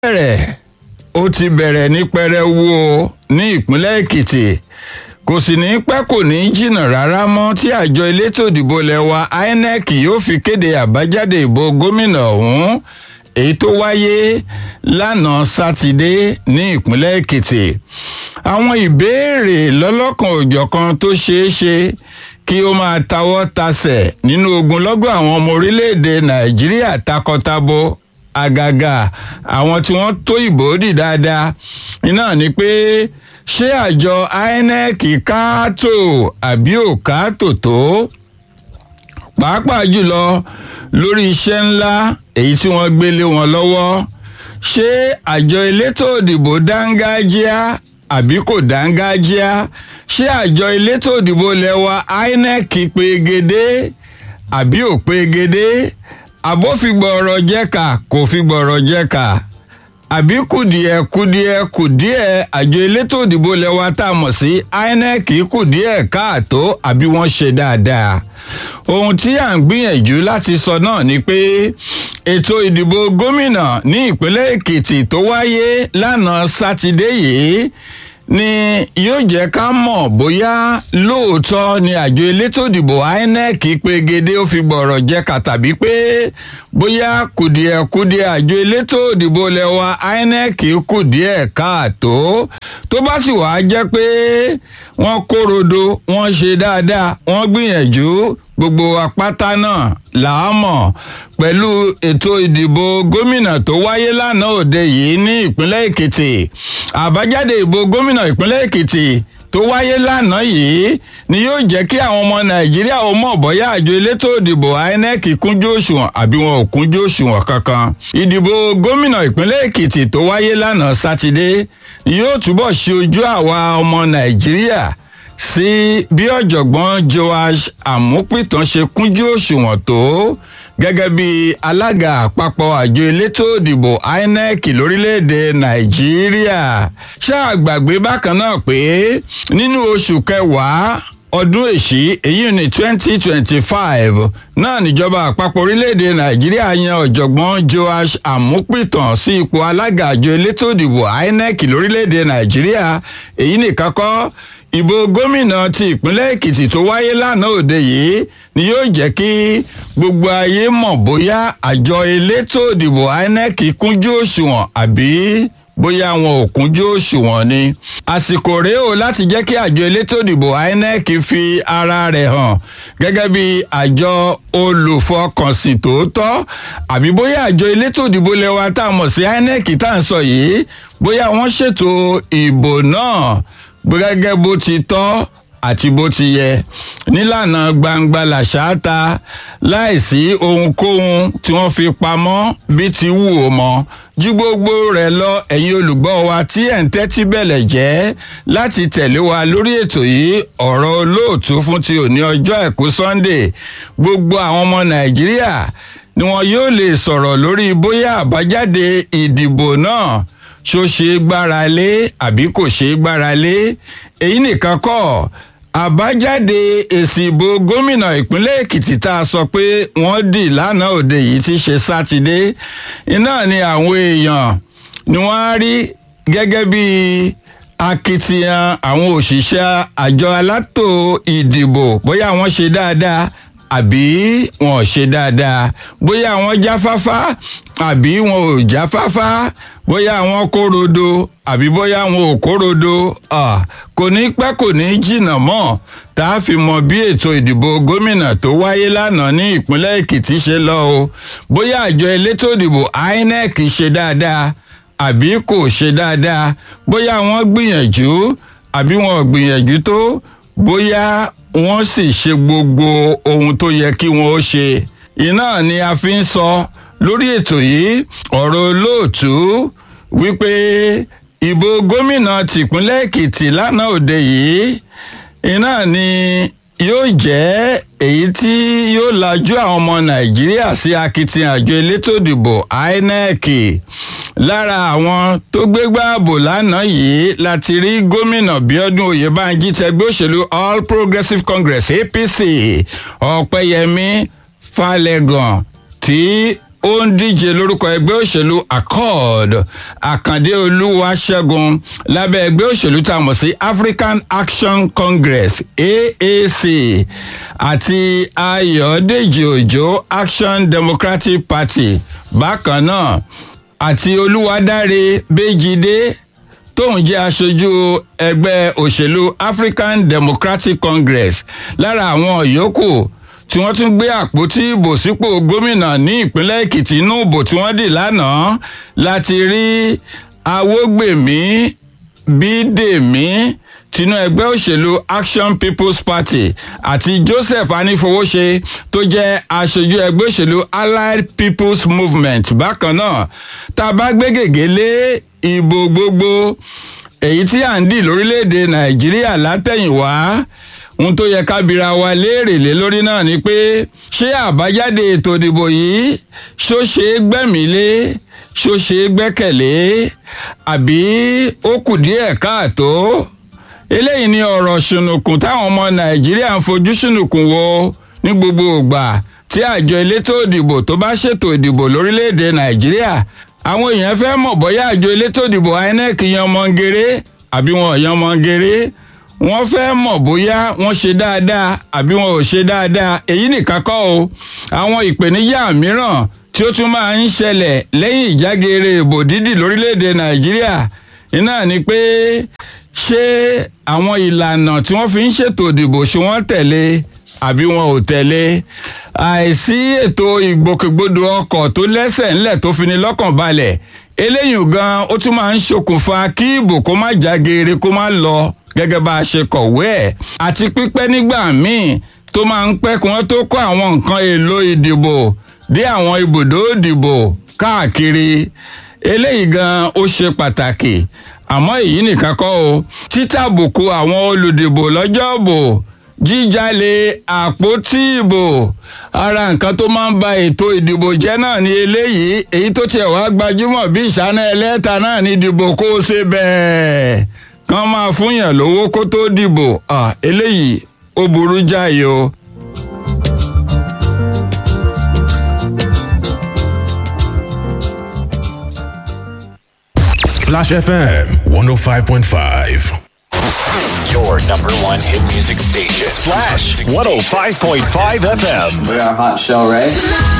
ó ti bẹ̀rẹ̀ ní pẹrẹwu ní ìpínlẹ̀ Èkìtì kò sì ní pẹ́ kò ní jìnnà rárá mọ́ tí àjọ elétò ìdìbò lẹ́wà INEC yóò fi kéde àbájáde ìbò gómìnà ọ̀hún èyí tó wáyé lánàá sátidé ní ìpínlẹ̀ Èkìtì. Àwọn ìbéèrè lọ́lọ́kan òjọ̀kan tó ṣeé ṣe kí ó máa tawọ́ tasẹ̀ nínú ogunlọ́gọ̀ àwọn ọmọ orílẹ̀-èdè Nàìjíríà takọtabo àgàgà àwọn tí wọ́n tó ìbò dì dáadáa iná ni pé ṣé àjọ INEC káàtó àbí ò káàtó tó pàápàá jùlọ lórí iṣẹ́ ńlá èyí tí wọ́n gbé lé wọn lọ́wọ́. Ṣé àjọ elétò ìdìbò dángájíá àbí kò dángájíá? Ṣé àjọ elétò ìdìbò lẹ́wà INEC pegedé àbí ò pegedé? Àbó fi gbọ̀rọ̀ jẹ́ka kò fi gbọ̀rọ̀ jẹ́ka? Àbí kùdìẹ̀ àjọ elétò ìdìbò lẹ́wà tá a mọ̀ sí INEC kùdìẹ̀ káàtó àbí wọ́n ṣe dáadáa? Ohun tí à ń gbìyànjú láti sọ náà ni pé ètò ìdìbò gómìnà ní ìpínlẹ̀ Èkìtì tó wáyé lánàá sátidé yìí ni yóò jẹ́ ká mọ̀ bóyá lóòótọ́ ni àjọ elétò ìdìbò INEC pegedé ó fi gbọ̀rọ̀ jẹ́ka tàbí pé bóyá kùdìẹ̀ àjọ elétò ìdìbò lẹ́wà INEC kùdìẹ̀ káàtó. Tó bá sì wá jẹ́ pé wọ́n kórodo wọ́n ṣe dáadáa wọ́n gbìyànjú gbogbo apáta náà làá mọ̀ pẹ̀lú ètò ìdìbò gómìnà tó wáyé lánàá òde yìí ní ìpínlẹ̀ Èkìtì. Àbájáde ìbò gómìnà ìpínlẹ̀ Èkìtì tó wáyé lánàá yìí ni yóò jẹ́ kí àwọn ọmọ Nàìjíríà ó mọ̀ bóyá àjọ elétò ìdìbò INEC kúnjú òṣùwọ̀n àbí wọn ò kúnjú òṣùwọ̀n kankan. Ìdìbò gómìnà ìpínlẹ̀ Èkìtì tó wáyé lánàá sátidé yóò túbọ̀ ṣe ojú àwa ọmọ Nàìjíríà sí bí ọ̀jọ̀gbọ́n Joash Amupitan ṣe kúnjú òṣùwọ̀n tó gẹ́gẹ́ bí alága àpapọ̀ àjọ elétò ìdìbò INEC lórílẹ̀‐èdè Nàìjíríà. Ṣáà gbàgbé bákan náà pé nínú oṣù kẹwàá ọdún èṣí èyí ní 2025 náà níjọba àpapọ̀ orílẹ̀‐èdè Nàìjíríà yan ọ̀jọ̀gbọ́n Joash Amupitan sí ipò alága àjọ elétò ìdìbò INEC lórílẹ̀‐èdè Nàìjíríà. Èyí nìkan kọ́, ìbò gómìnà ti ìpínlẹ̀ Èkìtì tó wáyé lánàá òde yìí ni yóò jẹ́ kí gbogbo ayé mọ̀ bóyá àjọ elétò ìdìbò INEC kúnjú òṣùwọ̀n àbí bóyá wọn ò kúnjú òṣùwọ̀n ni. Àsìkò rèé o láti jẹ́ kí àjọ elétò ìdìbò INEC fi ara rẹ̀ hàn gẹ́gẹ́ bí àjọ olùfọkànsìn tòótọ́ àbí bóyá àjọ elétò ìdìbò lẹ́wà tá a mọ̀ sí INEC tá à ń sọ yìí bóyá wọ́n ṣètò ìbò náà gẹ́gẹ́ bó ti tọ́ àti bó ti yẹ nílànà gbangba làṣáta láìsí ohunkóhun tí wọ́n fi pamọ́ bí ti wù ó mọ́. Ju gbogbo rẹ̀ lọ, ẹ̀yin olùgbọ́ wa tí ẹ̀ ń tẹ́tí bẹ̀lẹ̀ jẹ́ láti tẹ̀lé wa lórí ètò yìí ọ̀rọ̀ olóòtú fún ti òní ọjọ́ àìkú Sunday. Gbogbo àwọn ọmọ Nàìjíríà ni wọn yóò lè sọ̀rọ̀ lórí bóyá àbájáde ìdìbò náà ṣó ṣe gbára lé àbí kò ṣe gbára lé. Èyí nìkan kọ́, àbájáde èsì ìbò gómìnà ìpínlẹ̀ Èkìtì tá a sọ pé wọ́n dì lánàá òde yìí ti ṣe sátidé iná ni àwọn èèyàn ni wọ́n á rí gẹ́gẹ́ bí akitiyan àwọn òṣìṣẹ́ àjọ alátò ìdìbò bóyá wọ́n ṣe dáadáa àbí wọn ò ṣe dáadáa, bóyá wọ́n jáfáfá àbí wọn ò jáfáfá, bóyá wọ́n kórodo àbí bóyá wọn ò kórodo. Kò ní pẹ́ kò ní jìnnà mọ́ tá a fi mọ bí ètò ìdìbò gómìnà tó wáyé lánàá ní ìpínlẹ̀ Èkìtì ṣe lọ o. Bóyá àjọ elétò ìdìbò INEC ṣe dáadáa àbí kò ṣe dáadáa, bóyá wọ́n gbìyànjú àbí wọn ò gbìyànjú tó, bóyá wọ́n sì ṣe gbogbo ohun tó yẹ kí wọ́n ó ṣe. Iná ni a fi ń sọ lórí ètò yìí ọ̀rọ̀ olóòtú wípé ìbò gómìnà tìpínlẹ̀ Èkìtì lánàá òde yìí iná ni yóò jẹ́ èyí tí yóò lajú àwọn ọmọ Nàìjíríà sí akitiyan àjọ elétò ìdìbò INEC. Lára àwọn tó gbégbá ààbò lánàá yìí láti rí gómìnà Bíọ́dún Oyèbánjí tẹgbẹ́ òṣèlú All Progressives Congress APC Ọ̀pẹ́yẹmí Fálẹ́gàn tí ó ń díje lórúkọ ẹgbẹ́ òṣèlú accord àkàndé olúwaṣẹ́gun lábẹ́ ẹgbẹ́ òṣèlú tá a mọ̀ sí african action congress AAC àti ayọ̀dèjì òjó action democratic party bákan náà àti olúwadáre béjìdé tóun jẹ́ aṣojú ẹgbẹ́ òṣèlú african democratic congress lára àwọn yòókù tí wọ́n tún gbé àpótí ìbò sípò gómìnà ní ìpínlẹ̀ èkìtì inú ìbò tí wọ́n dì lánàá láti rí awógbèmí bídèmí tinú ẹgbẹ́ òṣèlú action people's party àti joseph anífowóṣe tó jẹ́ aṣojú ẹgbẹ́ òṣèlú allied people's movement bákan náà tá a bá gbé gègé lé ìbò gbogbo èyí tí à ń dì lórílẹ̀‐èdè nàìjíríà látẹ̀yìnwá ohun tó yẹ ká bira wa léèrè lé lórí náà ni pé ṣé àbájáde ètò ìdìbò yìí ṣó ṣe é gbẹ̀mílé ṣó ṣe é gbẹ́kẹ̀lé àbí ó kù díẹ̀ káàtó eléyìí ni ọ̀rọ̀ ṣùnùkùn táwọn ọmọ nàìjíríà ń fojú ṣùnùkùn wo ní gbogbo ìgbà tí àjọ elétò ìdìbò tó bá ṣètò ìdìbò lórílẹ̀‐èdè nàìjíríà àwọn èèyàn fẹ́ mọ̀ bóyá àjọ elétò ìdìbò INEC yan mọ́ngéré àbí wọn ò yan mọ́ngéré wọ́n fẹ́ mọ̀ bóyá wọ́n ṣe dáadáa àbí wọn ò ṣe dáadáa èyí nìkan kọ́ o àwọn ìpèníjà mìíràn tí ó tún máa ń ṣẹlẹ̀ lẹ́yìn ìjágeere ìbò dídì lórílẹ̀‐èdè nàìjíríà iná ni pé ṣé àwọn ìlànà tí wọ́n fi ń ṣètò ìdìbò ṣé wọ́n tẹ̀lé àbí wọn ò tẹ̀lé àìsí ètò ìgbòkègbodò ọkọ̀ tó lẹ́sẹ̀ ńlẹ̀ tó fi ní lọ́kàn balẹ̀ eléyìí gan ó tún máa ń ṣokùnfà kí ìbò kó má jágeere kó má lọ gẹ́gẹ́ bá a ṣe kọ̀wé ẹ̀ àti pípẹ́ nígbà míì tó máa ń pẹ́ kí wọ́n tó kó àwọn nǹkan èlò ìdìbò dé àwọn ibùdó ìdìbò káàkiri eléyìí gan ó ṣe pàtàkì àmọ́ èyí nìkan kọ́ o títàbùkù àwọn olùdìbò lọ́jọ́ ìbò jíjalè àpótí ìbò ara nǹkan tó máa ń ba ètò ìdìbò jẹ́ náà ni eléyìí èyí tó tiẹ̀ wá gbajúmọ̀ bí ìṣáná ẹlẹ́ta náà ní ìdìbò kó o ṣe bẹ́ẹ̀ kàn máa fún yàn lówó kó tó dìbò eléyìí ó burú jáì o. Splash FM 105.5. Your number one hit music station. Splash 105.5 FM. We are Hot Shell Ray.